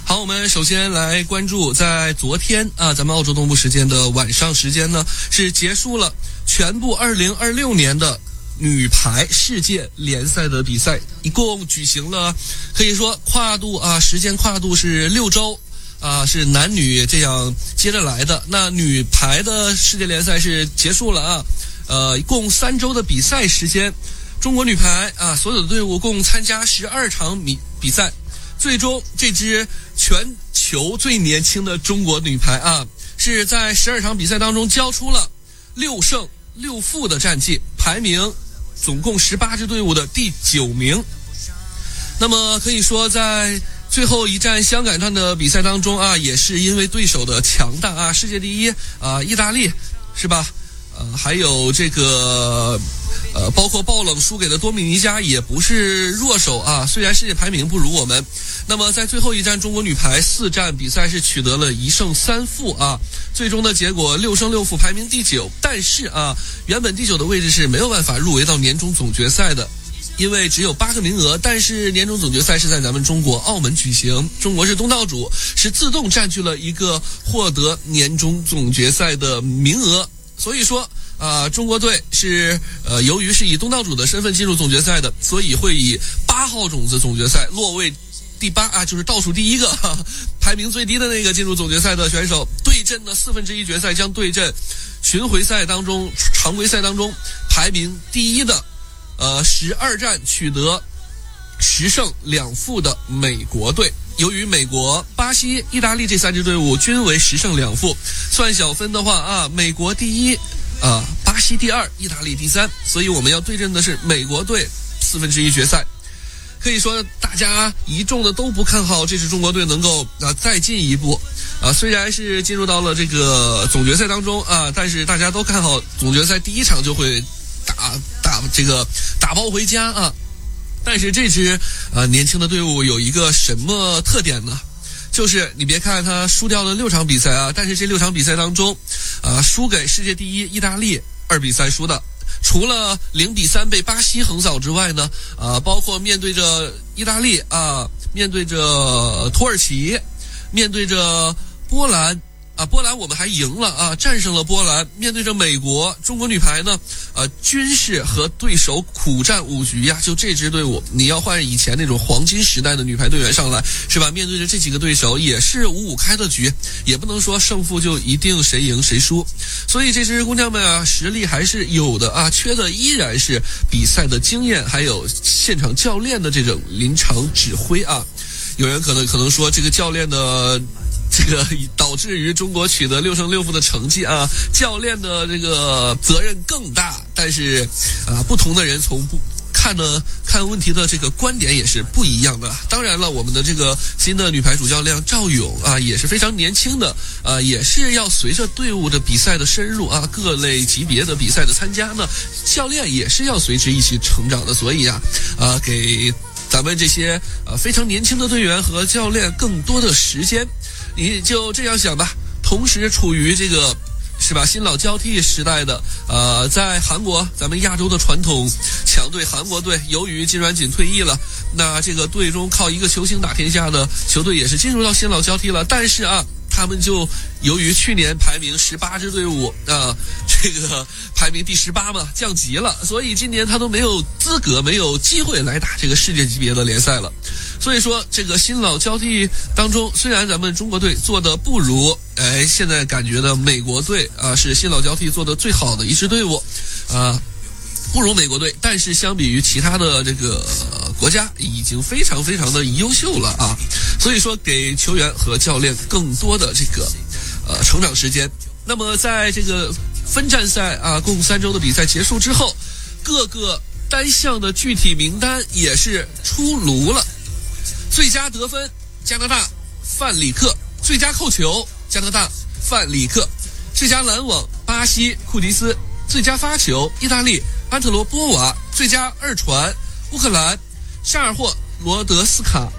好，我们首先来关注，在昨天啊，咱们澳洲东部时间的晚上时间呢，是结束了全部2026年的女排世界联赛的比赛，一共举行了，可以说时间跨度是6周。是男女这样接着来的。那女排的世界联赛是结束了一共3周的比赛时间。中国女排所有的队伍共参加12场比赛，最终这支全球最年轻的中国女排是在12场比赛当中交出了6胜6负的战绩，排名总共18支队伍的第9名。那么可以说，在最后一站香港站的比赛当中也是因为对手的强大世界第一意大利是吧？还有这个包括爆冷输给的多米尼加也不是弱手虽然世界排名不如我们。那么在最后一站，中国女排4战比赛是取得了1胜3负最终的结果6胜6负，排名第9。但是原本第9的位置是没有办法入围到年终总决赛的，因为只有8个名额，但是年终总决赛是在咱们中国澳门举行，中国是东道主，是自动占据了一个获得年终总决赛的名额。所以说中国队是由于是以东道主的身份进入总决赛的，所以会以8号种子总决赛落位第8就是倒数第一个排名最低的那个进入总决赛的选手，对阵的1/4决赛将对阵巡回赛当中常规赛当中排名第一的12战取得10胜2负的美国队。由于美国、巴西、意大利这3支队伍均为10胜2负，算小分的话美国第一巴西第2，意大利第3，所以我们要对阵的是美国队1/4决赛。可以说大家一众的都不看好这支中国队能够再进一步虽然是进入到了这个总决赛当中但是大家都看好总决赛第1场就会打包回家但是这支年轻的队伍有一个什么特点呢？就是你别看他输掉了6场比赛但是这6场比赛当中输给世界第一意大利2比3输的，除了0比3被巴西横扫之外呢包括面对着意大利面对着土耳其，面对着波兰波兰我们还赢了战胜了波兰。面对着美国，中国女排呢均是和对手苦战5局就这支队伍，你要换以前那种黄金时代的女排队员上来是吧？面对着这几个对手也是5-5开的局，也不能说胜负就一定谁赢谁输。所以这支姑娘们实力还是有的缺的依然是比赛的经验，还有现场教练的这种临场指挥有人可能说这个教练的这个导致于中国取得6胜6负的成绩教练的这个责任更大。但是不同的人从看问题的这个观点也是不一样的。当然了，我们的这个新的女排主教练赵勇也是非常年轻的也是要随着队伍的比赛的深入各类级别的比赛的参加呢，教练也是要随之一起成长的。所以给咱们这些非常年轻的队员和教练更多的时间。你就这样想吧，同时处于这个是吧新老交替时代的在韩国，咱们亚洲的传统强队韩国队，由于金软锦退役了，那这个队中靠一个球星打天下的球队也是进入到新老交替了。但是他们就由于去年排名18支队伍这个排名第18嘛降级了，所以今年他都没有资格没有机会来打这个世界级别的联赛了。所以说这个新老交替当中，虽然咱们中国队做的不如现在感觉的美国队是新老交替做的最好的一支队伍不如美国队，但是相比于其他的这个国家已经非常非常的优秀了所以说给球员和教练更多的这个成长时间。那么在这个分站赛共3周的比赛结束之后，各个单项的具体名单也是出炉了。最佳得分加拿大范里克，最佳扣球加拿大范里克，最佳拦网巴西库迪斯，最佳发球意大利安特罗波瓦，最佳2传乌克兰沙尔霍罗德斯卡，